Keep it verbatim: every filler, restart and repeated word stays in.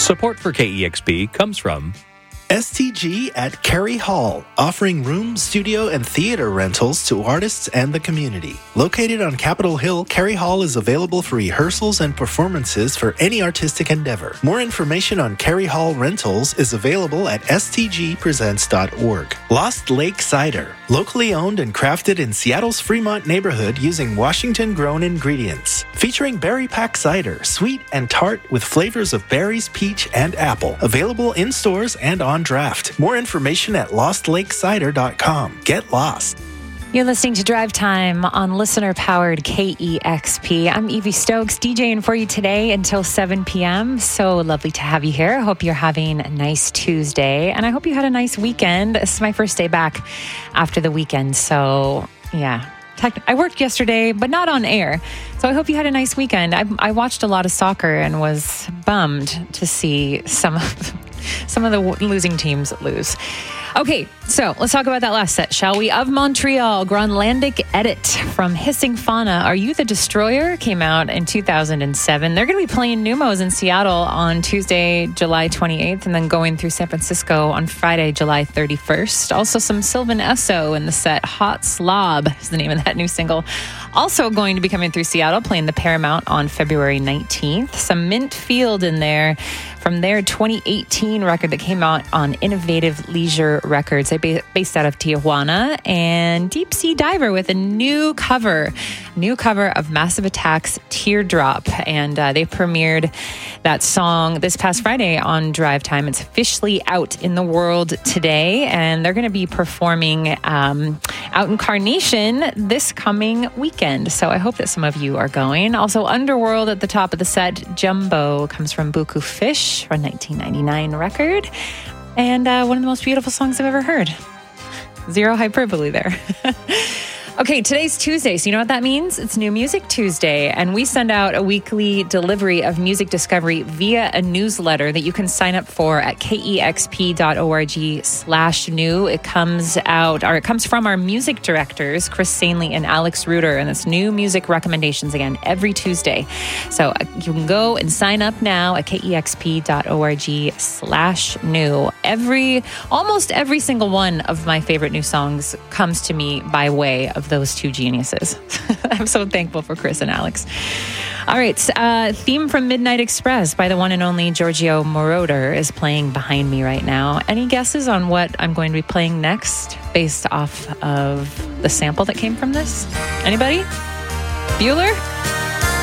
Support for K E X P comes from S T G at Cary Hall, offering room, studio, and theater rentals to artists and the community. Located on Capitol Hill, Cary Hall is available for rehearsals and performances for any artistic endeavor. More information on Cary Hall rentals is available at s t g presents dot org. Lost Lake Cider, locally owned and crafted in Seattle's Fremont neighborhood using Washington-grown ingredients. Featuring berry pack cider, sweet and tart with flavors of berries, peach, and apple. Available in stores and on draft. More information at lost lake cider dot com. Get lost. You're listening to Drive Time on listener-powered K E X P. I'm Evie Stokes, DJing for you today until seven p.m. So lovely to have you here. I hope you're having a nice Tuesday, and I hope you had a nice weekend. This is my first day back after the weekend, so yeah. I worked yesterday, but not on air. So I hope you had a nice weekend. I, I watched a lot of soccer and was bummed to see some of, some of the losing teams lose. Okay, so let's talk about that last set, shall we? Of Montreal, Gronlandic Edit from Hissing Fauna, Are You the Destroyer? Came out in two thousand seven. They're going to be playing Numos in Seattle on Tuesday, July twenty-eighth, and then going through San Francisco on Friday, July thirty-first. Also some Sylvan Esso in the set. Hot Slob is the name of that new single. Also going to be coming through Seattle, playing the Paramount on February nineteenth. Some Mint Field in there from their twenty eighteen record that came out on Innovative Leisure Records. They ba- based out of Tijuana. And Deep Sea Diver with a new cover, new cover of Massive Attack's Teardrop. And uh, they premiered that song this past Friday on Drive Time. It's officially out in the world today. And they're going to be performing um, out in Carnation this coming weekend. So I hope that some of you are going. Also, Underworld at the top of the set. Jumbo comes from Buku Fish, a nineteen ninety-nine record. And uh, one of the most beautiful songs I've ever heard. Zero hyperbole there. Okay, today's Tuesday, so you know what that means? It's New Music Tuesday, and we send out a weekly delivery of music discovery via a newsletter that you can sign up for at kexp dot org slash new. It comes out, or it comes from our music directors, Chris Sainley and Alex Reuter, and it's new music recommendations again every Tuesday. So you can go and sign up now at kexp dot org slash new. Every, almost every single one of my favorite new songs comes to me by way of those two geniuses. I'm so thankful for Chris and Alex. All right, uh, theme from Midnight Express by the one and only Giorgio Moroder is playing behind me right now. Any guesses on what I'm going to be playing next based off of the sample that came from this? Anybody? Bueller?